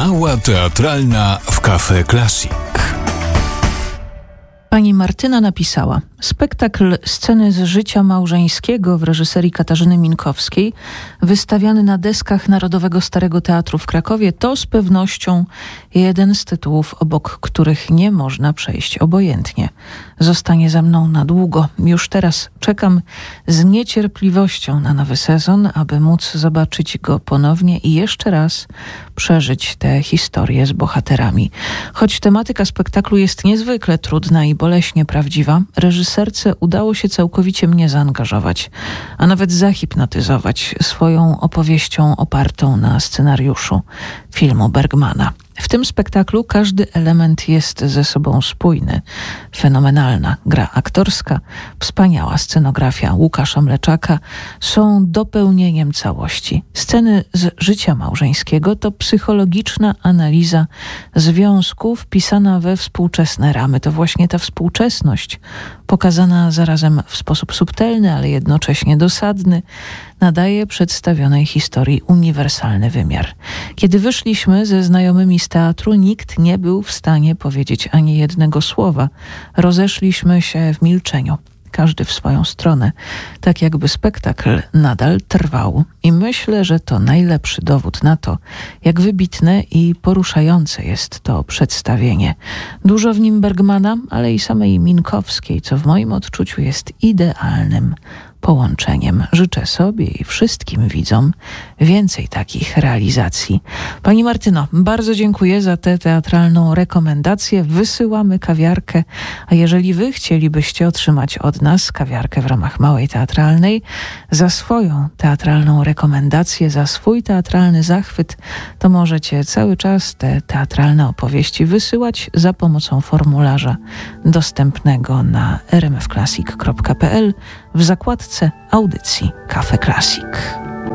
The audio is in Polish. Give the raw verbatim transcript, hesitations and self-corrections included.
Mała teatralna w Cafe Classic. Pani Martyna napisała: spektakl Sceny z życia małżeńskiego w reżyserii Katarzyny Minkowskiej, wystawiany na deskach Narodowego Starego Teatru w Krakowie, to z pewnością jeden z tytułów, obok których nie można przejść obojętnie. Zostanie ze mną na długo. Już teraz czekam z niecierpliwością na nowy sezon, aby móc zobaczyć go ponownie i jeszcze raz przeżyć tę historię z bohaterami. Choć tematyka spektaklu jest niezwykle trudna i boleśnie prawdziwa, reżyserce udało się całkowicie mnie zaangażować, a nawet zahipnotyzować swoją opowieścią opartą na scenariuszu filmu Bergmana. W tym spektaklu każdy element jest ze sobą spójny. Fenomenalna gra aktorska, wspaniała scenografia Łukasza Mleczaka są dopełnieniem całości. Sceny z życia małżeńskiego to psychologiczna analiza związku wpisana we współczesne ramy. To właśnie ta współczesność, pokazana zarazem w sposób subtelny, ale jednocześnie dosadny, nadaje przedstawionej historii uniwersalny wymiar. Kiedy wyszliśmy ze znajomymi z teatru, nikt nie był w stanie powiedzieć ani jednego słowa. Rozeszliśmy się w milczeniu, każdy w swoją stronę, tak jakby spektakl nadal trwał. I myślę, że to najlepszy dowód na to, jak wybitne i poruszające jest to przedstawienie. Dużo w nim Bergmana, ale i samej Minkowskiej, co w moim odczuciu jest idealnym połączeniem. Życzę sobie i wszystkim widzom więcej takich realizacji. Pani Martyno, bardzo dziękuję za tę teatralną rekomendację. Wysyłamy kawiarkę, a jeżeli wy chcielibyście otrzymać od nas kawiarkę w ramach Małej Teatralnej za swoją teatralną rekomendację, za swój teatralny zachwyt, to możecie cały czas te teatralne opowieści wysyłać za pomocą formularza dostępnego na r m f classic kropka p l w zakładce audycji Cafe Classic.